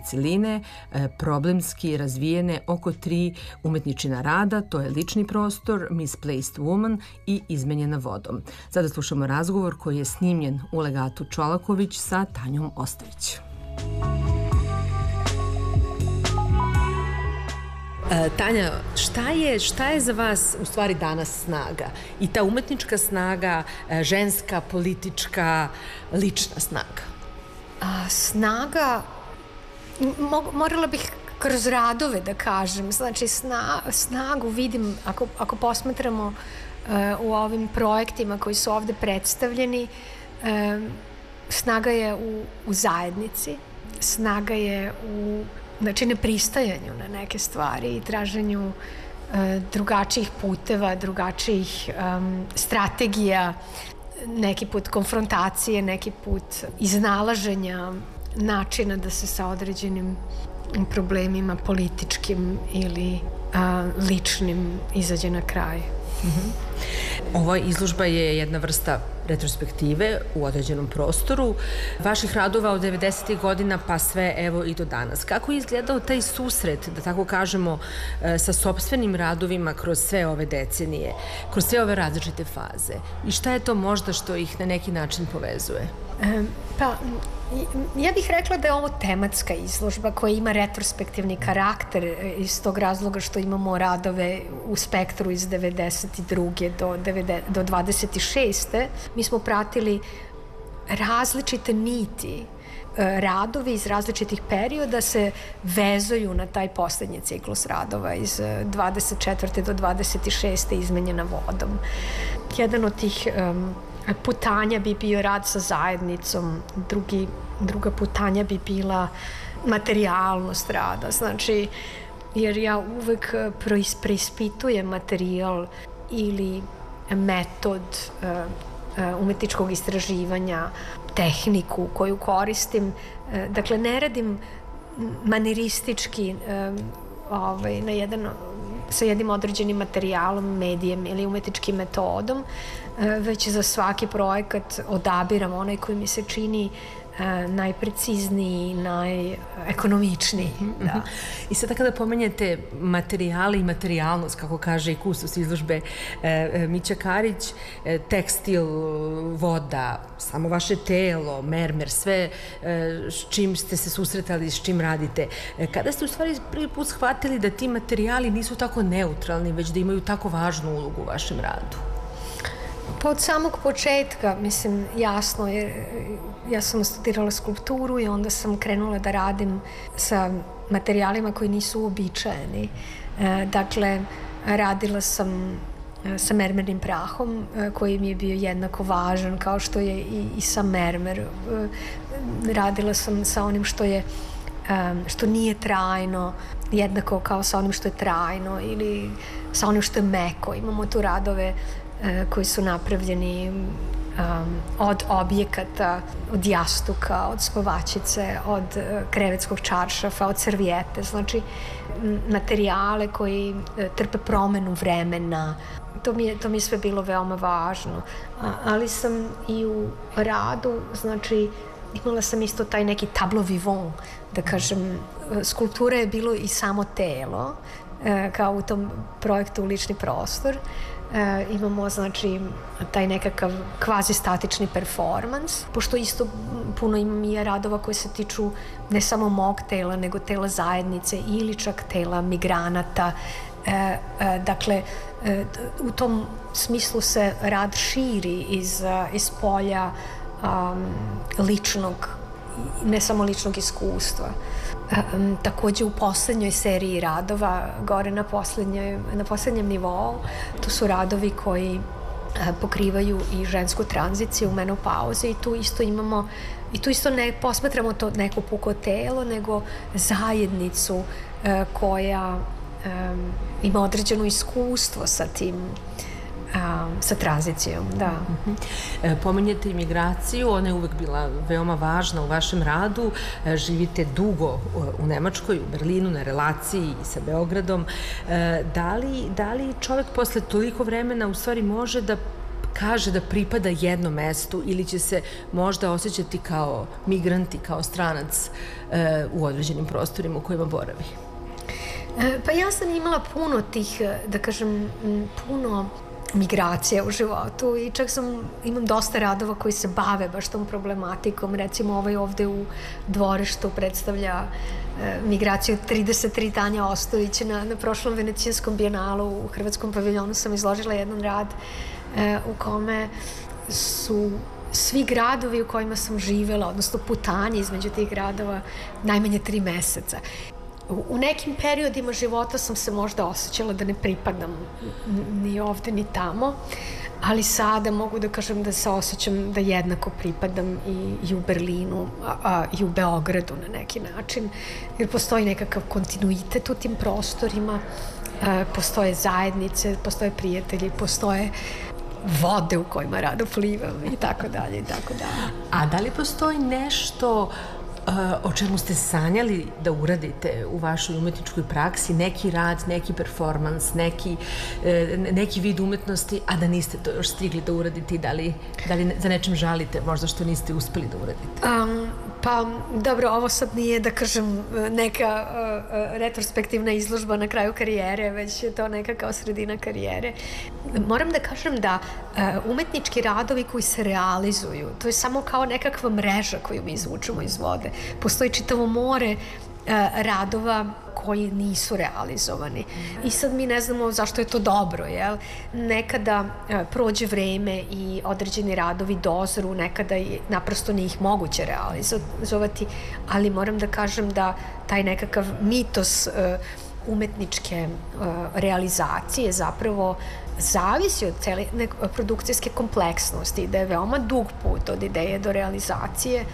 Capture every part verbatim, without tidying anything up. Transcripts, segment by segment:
celine, problemski razvijene oko tri umetničina rada, to je Lični prostor, Misplaced Woman i Izmenjena vodom. Sada slušamo razgovor koji je snimljen u legatu Čolaković sa Tanjom Ostojić. Tanja, šta je, šta je za vas u stvari danas snaga? I ta umetnička snaga, ženska, politička, lična snaga? A, snaga, mo, morala bih kroz radove da kažem. Znači, sna, snagu vidim, ako, ako posmatramo uh, u ovim projektima koji su ovde predstavljeni, uh, snaga je u, u zajednici, snaga je u znači nepristajanju na neke stvari i traženju e, drugačijih puteva, drugačijih um, strategija, neki put konfrontacije, neki put iznalaženja načina da se sa određenim problemima političkim ili a, ličnim izađe na kraj. Mm-hmm. Ova izložba je jedna vrsta retrospektive u određenom prostoru vaših radova od devedesetih godina pa sve evo i do danas. Kako je izgledao taj susret, da tako kažemo, sa sopstvenim radovima kroz sve ove decenije, kroz sve ove različite faze? I šta je to možda što ih na neki način povezuje? E, pa, ja bih rekla da je ovo tematska izložba koja ima retrospektivni karakter iz tog razloga što imamo radove u spektru iz devedeset druge do, do dvadeset šeste. Mi smo pratili različite niti, radovi iz različitih perioda se vezuju na taj poslednji ciklus radova iz dvadeset četvrte do dvadeset šeste Izmenjena vodom. Jedan od tih um, putanja bi bio rad sa zajednicom, drugi, druga putanja bi bila materijalnost rada, znači jer ja uvek preispitujem materijal ili metod uh, uh, umetničkog istraživanja, tehniku koju koristim. Uh, dakle, ne radim maniristički uh, ovaj, na jedan, sa jednim određenim materijalom, medijem ili umetničkim metodom, uh, već za svaki projekat odabiram onaj koji mi se čini Uh, najprecizniji, najekonomičniji. Mm-hmm. Da. I sada kada pomenjete materijale i materijalnost, kako kaže i kustos izložbe e, Mića Karić, e, tekstil, voda, samo vaše telo, mermer, sve e, s čim ste se susretali, s čim radite. E, kada ste u stvari prvi put shvatili da ti materijali nisu tako neutralni, već da imaju tako važnu ulogu u vašem radu? Pa od samog početka, mislim, jasno, jer ja sam studirala skulpturu i onda sam krenula da radim sa materijalima koji nisu uobičajeni. E, dakle, radila sam sa mermernim prahom, koji mi je bio jednako važan kao što je i, i sa mermer. E, radila sam sa onim što je što nije trajno, jednako kao sa onim što je trajno ili sa onim što je meko. Imamo tu radove koji su napravljeni um, od objekata, od jastuka, od spavačice, od uh, krevetskog čaršafa, od servijete, znači materijale koji uh, trpe promenu vremena. To mi je, to mi je sve bilo veoma važno. A, ali sam i u radu, znači imala sam isto taj neki tableau vivant, da kažem, skulptura je bilo i samo telo, uh, kao u tom projektu Lični prostor. E, imamo, znači, taj nekakav kvazi statični performans, pošto isto puno imam i radova koje se tiču ne samo mog tela, nego tela zajednice ili čak tela migranata. E, e, dakle, e, u tom smislu se rad širi iz, iz polja um, ličnog, ne samo ličnog iskustva. Um, takođe u poslednjoj seriji radova, gore na, na poslednjem nivou, to su radovi koji uh, pokrivaju i žensku tranziciju u menopauzi i tu isto imamo, i tu isto ne posmatramo to neko puko telo, nego zajednicu uh, koja um, ima određeno iskustvo sa tim, A, sa tranzicijom, da. Uh-huh. E, pomenjete imigraciju, ona je uvek bila veoma važna u vašem radu. E, živite dugo u Nemačkoj, u Berlinu, na relaciji sa Beogradom. E, da li, da li čovek posle toliko vremena u stvari može da kaže da pripada jednom mestu ili će se možda osjećati kao migranti, kao stranac u određenim prostorima u kojima boravi? Pa ja sam imala puno tih, da kažem, puno migracija u životu i čak sam, imam dosta radova koji se bave baš tom problematikom. Recimo ovaj ovde u dvorištu predstavlja e, migraciju trideset tri Tanja Ostojić. Na, na prošlom Venecijanskom bijenalu u Hrvatskom paviljonu sam izložila jedan rad e, u kome su svi gradovi u kojima sam živela, odnosno putanje između tih gradova, najmanje tri meseca. U nekim periodima života sam se možda osjećala da ne pripadam ni ovde ni tamo, ali sada mogu da kažem da se osjećam da jednako pripadam i, i u Berlinu, a, a, i u Beogradu na neki način, jer postoji nekakav kontinuitet u tim prostorima, a, postoje zajednice, postoje prijatelji, postoje vode u kojima rado plivam i tako dalje i tako dalje. A da li postoji nešto o čemu ste sanjali da uradite u vašoj umetničkoj praksi, neki rad, neki performans, neki, neki vid umetnosti, a da niste to još stigli da uradite i da li, da li za nečem žalite, možda što niste uspeli da uradite? Um, pa, dobro, ovo sad nije, da kažem, neka uh, retrospektivna izložba na kraju karijere, već je to neka kao sredina karijere. Moram da kažem da uh, umetnički radovi koji se realizuju, to je samo kao nekakva mreža koju mi izvučemo iz vode. Postoji čitavo more uh, radova koji nisu realizovani. I sad mi ne znamo zašto je to dobro, jel? Nekada uh, prođe vreme i određeni radovi dozru, nekada je naprosto nije ih moguće realizovati, ali moram da kažem da taj nekakav mitos uh, umetničke uh, realizacije zapravo zavisi od cele produkcijske kompleksnosti, da je veoma dug put od ideje do realizacije.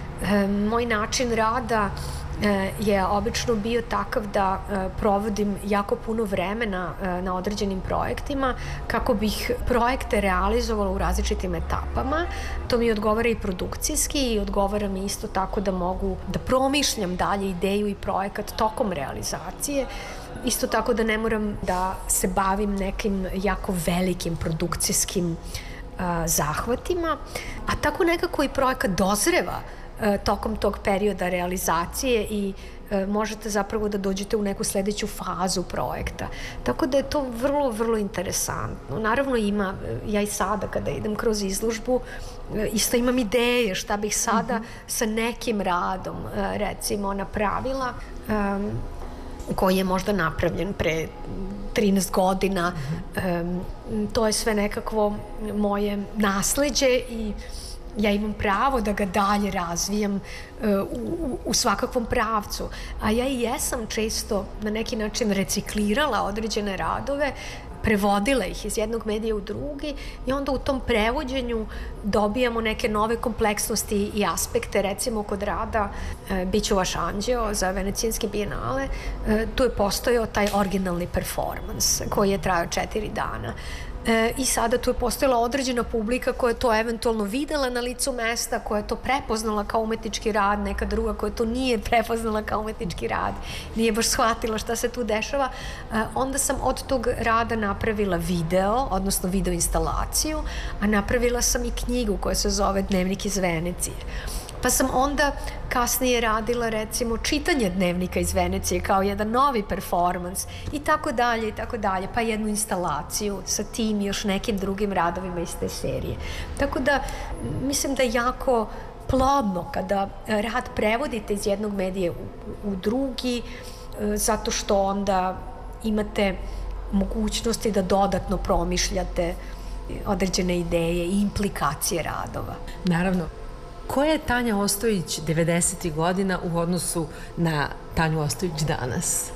E, moj način rada e, je obično bio takav da e, provodim jako puno vremena e, na određenim projektima kako bih projekte realizovala u različitim etapama. To mi odgovara i produkcijski i odgovara mi isto tako da mogu da promišljam dalje ideju i projekat tokom realizacije. Isto tako da ne moram da se bavim nekim jako velikim produkcijskim a, zahvatima, a tako nekako i projekat dozreva a, tokom tog perioda realizacije i a, možete zapravo da dođete u neku sledeću fazu projekta. Tako da je to vrlo, vrlo interesantno. Naravno ima, ja i sada kada idem kroz izložbu, isto imam ideje šta bih sada mm-hmm. sa nekim radom a, recimo napravila, a, koji je možda napravljen pre trinaest godina. Mm-hmm. Um, to je sve nekakvo moje nasleđe i ja imam pravo da ga dalje razvijam uh, u, u svakakvom pravcu. A ja i jesam često na neki način reciklirala određene radove, prevodila ih iz jednog medija u drugi i onda u tom prevođenju dobijamo neke nove kompleksnosti i aspekte. Recimo kod rada e, Biću vaš anđeo za Venecijanski bijenale, e, tu je postojao taj originalni performans koji je trajao četiri dana. E, I sada tu je postojala određena publika koja je to eventualno videla na licu mesta, koja je to prepoznala kao umetnički rad, neka druga koja to nije prepoznala kao umetnički rad, nije baš shvatila šta se tu dešava. E, onda sam od tog rada napravila video, odnosno video instalaciju, a napravila sam i knjigu koja se zove Dnevnik iz Venecije. Pa sam onda kasnije radila recimo čitanje Dnevnika iz Venecije kao jedan novi performans i tako dalje i tako dalje, pa jednu instalaciju sa tim i još nekim drugim radovima iz te serije. Tako da mislim da je jako plodno kada rad prevodite iz jednog medija u, u drugi, zato što onda imate mogućnosti da dodatno promišljate određene ideje i implikacije radova. Naravno. Koja je Tanja Ostojić devedesetih godina u odnosu na Tanju Ostojić danas?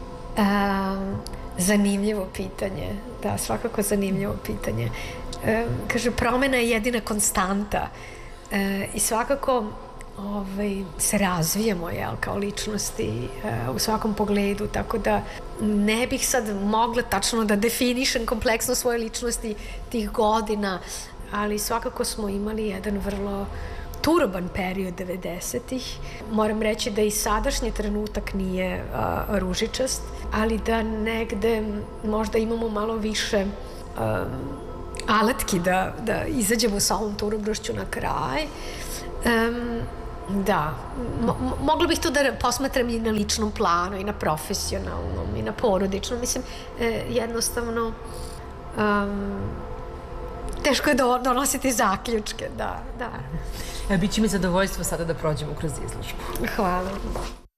Um, zanimljivo pitanje. Da, svakako zanimljivo pitanje. Um, kaže, promena je jedina konstanta um, i svakako ovaj, se razvijamo, jel, kao ličnosti uh, u svakom pogledu, tako da ne bih sad mogla tačno da definišem kompleksno svoje ličnosti tih godina, ali svakako smo imali jedan vrlo turban period devedesetih. Moram reći da i sadašnji trenutak nije a, ružičast, ali da negde možda imamo malo više a, alatki da, da izađemo sa ovom turobrušću na kraj. Um, da, Mo, mogla bih to da posmatram i na ličnom planu, i na profesionalnom, i na porodičnom. Mislim, eh, jednostavno um, teško je do, donositi zaključke, da, da. Biće mi zadovoljstvo sada da prođemo kroz izložbu. Hvala.